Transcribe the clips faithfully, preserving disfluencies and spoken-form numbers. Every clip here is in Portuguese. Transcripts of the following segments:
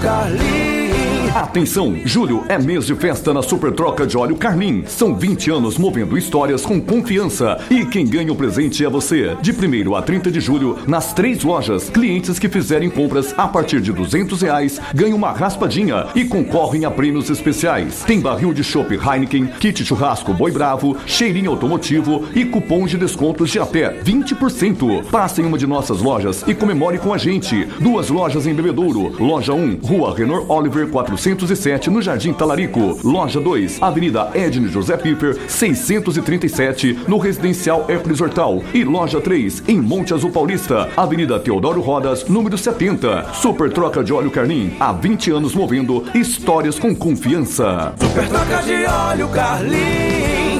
Carlin. Atenção, julho é mês de festa na Super Troca de Óleo Carlin. São vinte anos movendo histórias com confiança. E quem ganha o presente é você. De primeiro a trinta de julho, nas três lojas, clientes que fizerem compras a partir de duzentos reais ganham uma raspadinha e concorrem a prêmios especiais. Tem barril de chopp Heineken, kit churrasco Boi Bravo, cheirinho automotivo e cupons de descontos de até vinte por cento. Passe em uma de nossas lojas e comemore com a gente. Duas lojas em Bebedouro. Loja um, Rua Renor Oliver quatrocentos e sete, no Jardim Talarico. Loja dois, Avenida Edne José Piper, seiscentos e trinta e sete, no Residencial Hércules Hortal. E Loja três, em Monte Azul Paulista, Avenida Teodoro Rodas, número setenta. Super Troca de Óleo Carlin, há vinte anos movendo histórias com confiança. Super Troca de Óleo Carlin.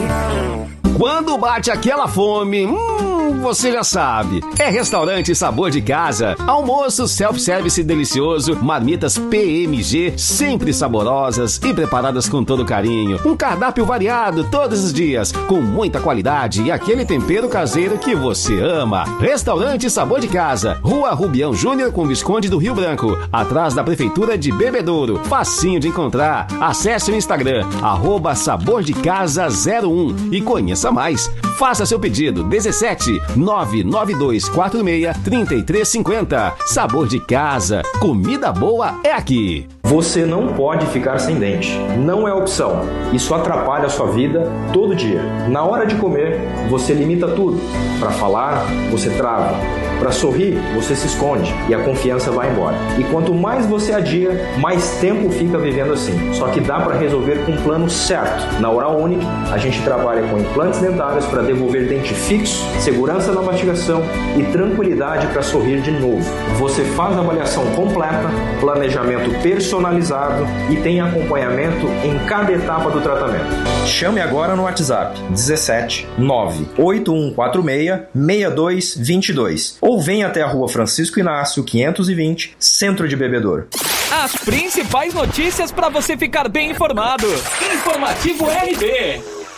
Quando bate aquela fome, hum, você já sabe. É Restaurante Sabor de Casa. Almoço self-service delicioso, marmitas P M G, sempre saborosas e preparadas com todo carinho. Um cardápio variado todos os dias, com muita qualidade e aquele tempero caseiro que você ama. Restaurante Sabor de Casa, Rua Rubião Júnior com Visconde do Rio Branco, atrás da Prefeitura de Bebedouro. Facinho de encontrar. Acesse o Instagram, arroba Sabor de Casa zero um e conheça mais. Faça seu pedido dezessete nove nove dois quatro seis três três cinco zero. Sabor de Casa, comida boa é aqui. Você não pode ficar sem dente. Não é opção. Isso atrapalha a sua vida todo dia. Na hora de comer, você limita tudo. Para falar, você trava. Para sorrir, você se esconde e a confiança vai embora. E quanto mais você adia, mais tempo fica vivendo assim. Só que dá para resolver com um plano certo. Na Oral Unique, a gente trabalha com implantes dentários para devolver dente fixo, segurança na mastigação e tranquilidade para sorrir de novo. Você faz a avaliação completa, planejamento personalizado e tem acompanhamento em cada etapa do tratamento. Chame agora no WhatsApp dezessete nove oito um quatro seis seis dois dois dois ou venha até a Rua Francisco Inácio quinhentos e vinte, Centro de Bebedouro. As principais notícias para você ficar bem informado. Informativo R B.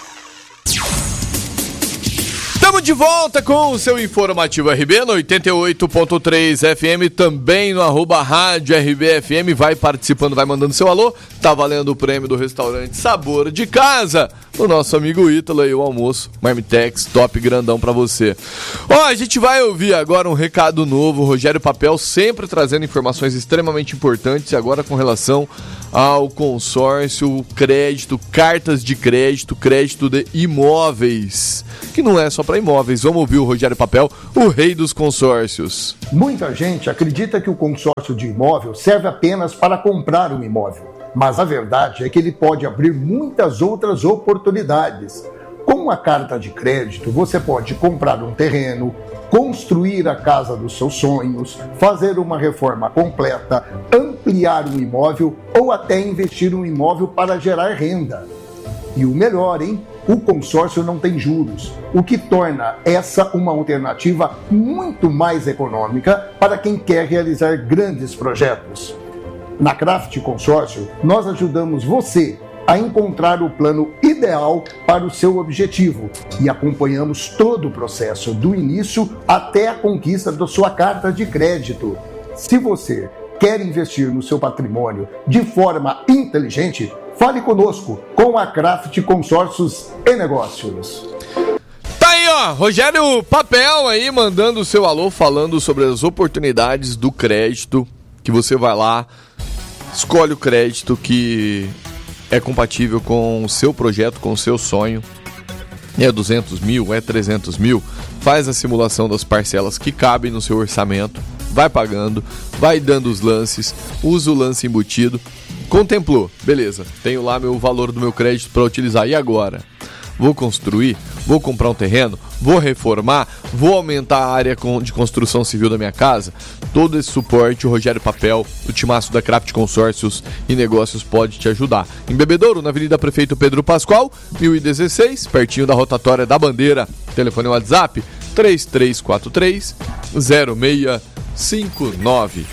Estamos de volta com o seu Informativo R B no oitenta e oito ponto três F M, também no arroba Rádio R B F M. Vai participando, vai mandando seu alô. Tá valendo o prêmio do restaurante Sabor de Casa, o nosso amigo Ítalo aí, o almoço Marmitex, top grandão pra você. Ó, a gente vai ouvir agora um recado novo. Rogério Papel sempre trazendo informações extremamente importantes agora com relação ao consórcio, crédito, cartas de crédito, crédito de imóveis, que não é só para imóveis. Vamos ouvir o Rogério Papel, o rei dos consórcios. Muita gente acredita que o consórcio de imóvel serve apenas para comprar um imóvel, mas a verdade é que ele pode abrir muitas outras oportunidades. Com a carta de crédito, você pode comprar um terreno, construir a casa dos seus sonhos, fazer uma reforma completa, ampliar um imóvel ou até investir um imóvel para gerar renda. E o melhor, hein? O consórcio não tem juros, o que torna essa uma alternativa muito mais econômica para quem quer realizar grandes projetos. Na Craft Consórcio, nós ajudamos você a encontrar o plano ideal para o seu objetivo e acompanhamos todo o processo, do início até a conquista da sua carta de crédito. Se você quer investir no seu patrimônio de forma inteligente, fale conosco com a Craft Consórcios e Negócios. Tá aí, ó, Rogério Papel aí mandando o seu alô, falando sobre as oportunidades do crédito, que você vai lá, escolhe o crédito que é compatível com o seu projeto, com o seu sonho. É duzentos mil, é trezentos mil. Faz a simulação das parcelas que cabem no seu orçamento. Vai pagando, vai dando os lances, usa o lance embutido. Contemplou, beleza, tenho lá meu valor do meu crédito para utilizar. E agora? Vou construir? Vou comprar um terreno? Vou reformar? Vou aumentar a área de construção civil da minha casa? Todo esse suporte, o Rogério Papel, o timaço da Craft Consórcios e Negócios pode te ajudar. Em Bebedouro, na Avenida Prefeito Pedro Pascoal, mil e dezesseis, pertinho da rotatória da Bandeira. Telefone e WhatsApp três três quatro três zero seis cinco nove.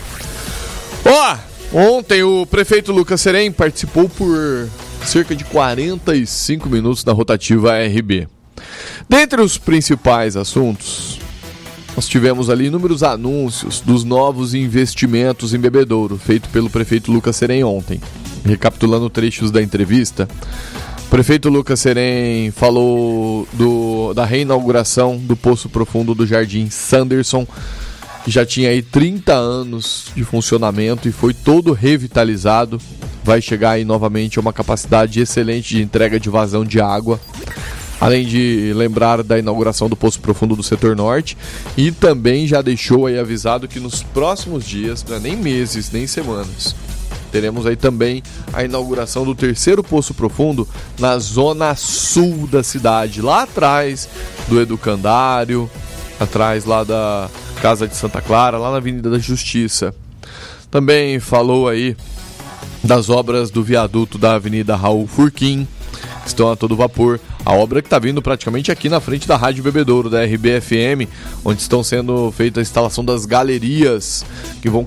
Ó, ontem o prefeito Lucas Serem participou por cerca de quarenta e cinco minutos da rotativa R B. Dentre os principais assuntos, nós tivemos ali inúmeros anúncios dos novos investimentos em Bebedouro, feito pelo prefeito Lucas Serem ontem. Recapitulando trechos da entrevista, o prefeito Lucas Serem falou do, da reinauguração do Poço Profundo do Jardim Sanderson, que já tinha aí trinta anos de funcionamento e foi todo revitalizado. Vai chegar aí novamente a uma capacidade excelente de entrega de vazão de água. Além de lembrar da inauguração do Poço Profundo do Setor Norte, e também já deixou aí avisado que nos próximos dias, não é nem meses, nem semanas, teremos aí também a inauguração do terceiro Poço Profundo na zona sul da cidade, lá atrás do Educandário, atrás lá da Casa de Santa Clara, lá na Avenida da Justiça. Também falou aí das obras do viaduto da Avenida Raul Furquim, que estão a todo vapor. A obra que está vindo praticamente aqui na frente da Rádio Bebedouro, da R B F M, onde estão sendo feitas a instalação das galerias, que vão